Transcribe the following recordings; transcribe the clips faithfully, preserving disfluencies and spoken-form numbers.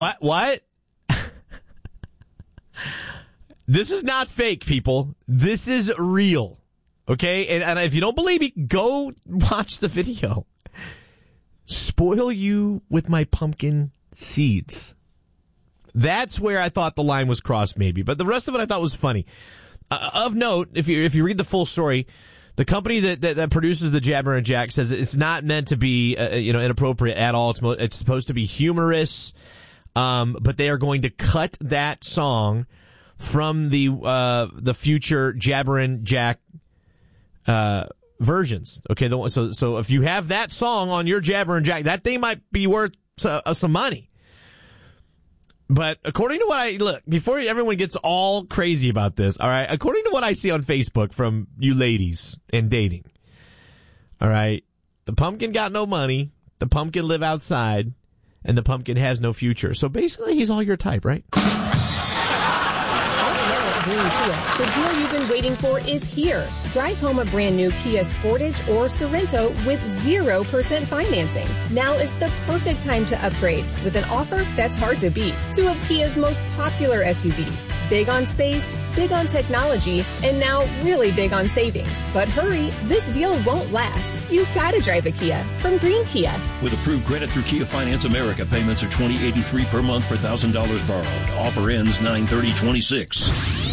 What? What? This is not fake, people. This is real. Okay? And, and if you don't believe me, go watch the video. Spoil you with my pumpkin seeds. That's where I thought the line was crossed, maybe. But the rest of it I thought was funny. Uh, of note, if you if you read the full story, the company that, that, that produces the Jabber and Jack says it's not meant to be uh, you know inappropriate at all. It's mo- it's supposed to be humorous, um, but they are going to cut that song from the uh, the future Jabber and Jack uh, versions. Okay, the, so so if you have that song on your Jabber and Jack, that thing might be worth uh, some money. But according to what I look, before everyone gets all crazy about this, all right, according to what I see on Facebook from you ladies and dating, all right, the pumpkin got no money, the pumpkin live outside, and the pumpkin has no future. So basically, he's all your type, right? The deal you've been waiting for is here. Drive home a brand new Kia Sportage or Sorento with zero percent financing. Now is the perfect time to upgrade with an offer that's hard to beat. Two of Kia's most popular S U Vs. Big on space, big on technology, and now really big on savings. But hurry, this deal won't last. You've got to drive a Kia from Green Kia. With approved credit through Kia Finance America, payments are twenty dollars and eighty-three cents per month per one thousand dollars borrowed. Offer ends nine thirty twenty-six.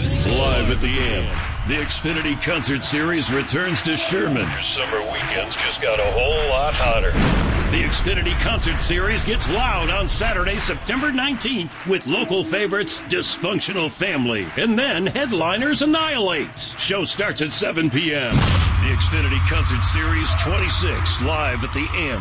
Live at the Amp, the Xfinity Concert Series returns to Sherman. Your summer weekends just got a whole lot hotter. The Xfinity Concert Series gets loud on Saturday, September nineteenth, with local favorites Dysfunctional Family, and then headliners Annihilate. Show starts at seven p.m. The Xfinity Concert Series twenty-six, live at the Amp.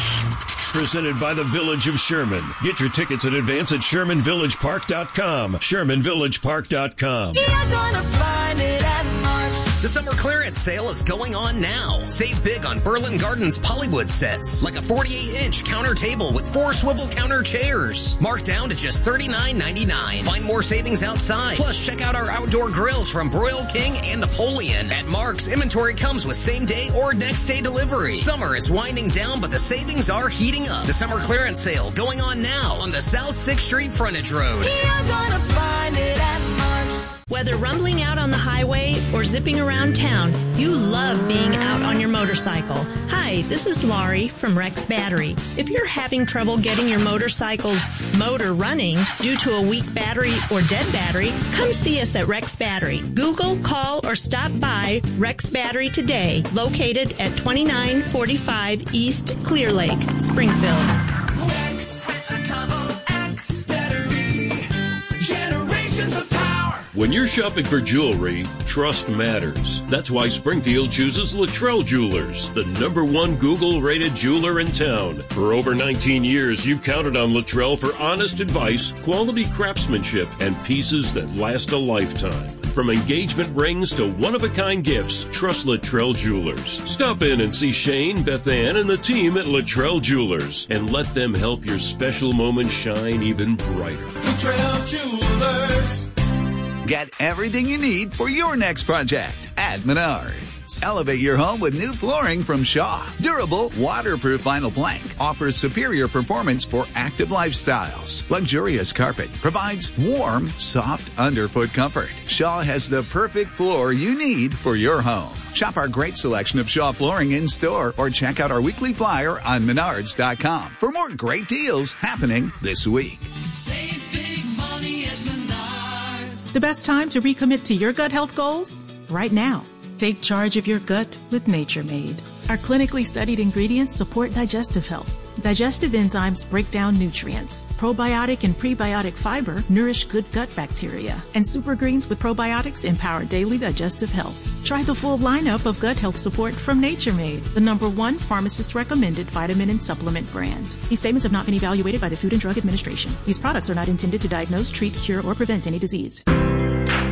Presented by the Village of Sherman. Get your tickets in advance at Sherman Village Park dot com. Sherman Village Park dot com. You're gonna find it at Mark's. The summer clearance sale is going on now. Save big on Berlin Gardens Pollywood sets, like a forty-eight inch counter table with four swivel counter chairs. Marked down to just thirty-nine ninety-nine. Find more savings outside. Plus, check out our outdoor grills from Broil King and Napoleon. At Mark's, inventory comes with same day or next day delivery. Summer is winding down, but the savings are heating up. The summer clearance sale going on now on the South sixth Street frontage road. You're gonna find it at Mark's. Whether rumbling out on the highway or zipping around town, you love being out on your motorcycle. Hi, this is Laurie from Rex Battery. If you're having trouble getting your motorcycle's motor running due to a weak battery or dead battery, come see us at Rex Battery. Google, call, or stop by Rex Battery today, located at twenty-nine forty-five East Clear Lake, Springfield. Rex, double X Battery, generations of power. When you're shopping for jewelry, trust matters. That's why Springfield chooses Luttrell Jewelers, the number one Google-rated jeweler in town. For over nineteen years, you've counted on Luttrell for honest advice, quality craftsmanship, and pieces that last a lifetime. From engagement rings to one-of-a-kind gifts, trust Luttrell Jewelers. Stop in and see Shane, Beth Ann, and the team at Luttrell Jewelers, and let them help your special moment shine even brighter. Luttrell Jewelers. Get everything you need for your next project at Menards. Elevate your home with new flooring from Shaw. Durable, waterproof vinyl plank offers superior performance for active lifestyles. Luxurious carpet provides warm, soft underfoot comfort. Shaw has the perfect floor you need for your home. Shop our great selection of Shaw flooring in store or check out our weekly flyer on menards dot com for more great deals happening this week. Save big money at Menards. The best time to recommit to your gut health goals? Right now. Take charge of your gut with Nature Made. Our clinically studied ingredients support digestive health. Digestive enzymes break down nutrients. Probiotic and prebiotic fiber nourish good gut bacteria. And super greens with probiotics empower daily digestive health. Try the full lineup of gut health support from Nature Made, the number one pharmacist-recommended vitamin and supplement brand. These statements have not been evaluated by the Food and Drug Administration. These products are not intended to diagnose, treat, cure, or prevent any disease.